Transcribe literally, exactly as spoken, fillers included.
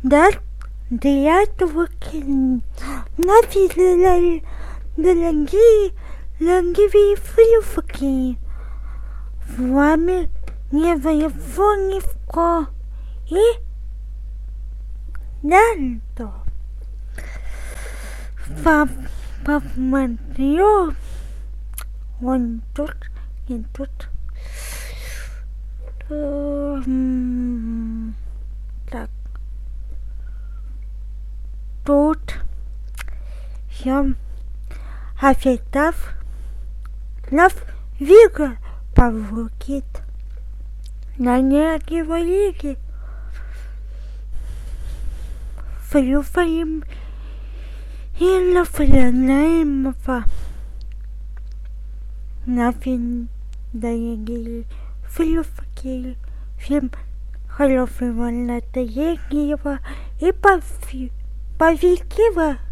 Да, для того, нафиг, дорогие, дорогие филфаки, с вами не воевонивко и Нанто. Посмотрю, он тут и тут. Так. Тут я офицер нас Вика повлукит. На ней говорили флюфаем и нафлянаемого. Нафин дорогие флюфаки, всем хорошего настроения и повикива.